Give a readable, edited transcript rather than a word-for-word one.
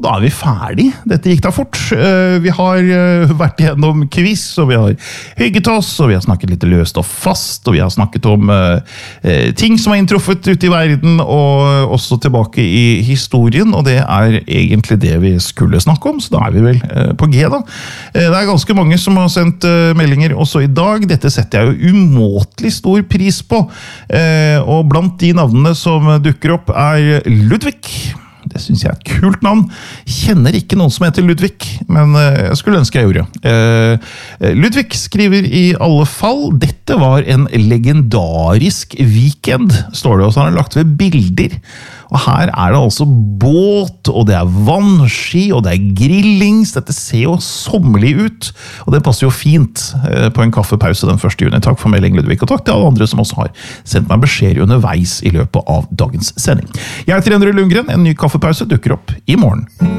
da vi ferdig. Dette gikk da fort. Vi har vært gjennom quiz, og vi har hygget oss, og vi har snakket litt løst og fast, og vi har snakket om ting som har inntruffet ute i verden, og også tilbake i historien, og det er egentlig det vi skulle snakke om, så da er vi vel på G da. Det er ganske mange som har sendt meldinger også i dag. Dette setter jeg jo umåtelig stor pris på, og blant de navnene som dukker opp er Ludvig. Det synes jeg er et kult navn. Kjenner ikke noen som heter Ludvig, men jeg skulle ønske jeg gjorde. Ludvig skriver i alle fall, dette var en legendarisk weekend, står det, og så har han lagt ved bilder. Og her er det altså båt, og det er vannski, og det er grillings. Dette ser jo sommerlig ut, og det passer jo fint på en kaffepause den 1. juni. Takk for melding, Ludvig, og takk til alle andre som også har sendt meg beskjed underveis i løpet av dagens sending. Jeg heter Endre Lundgren, en ny kaffepause dukker opp i morgen.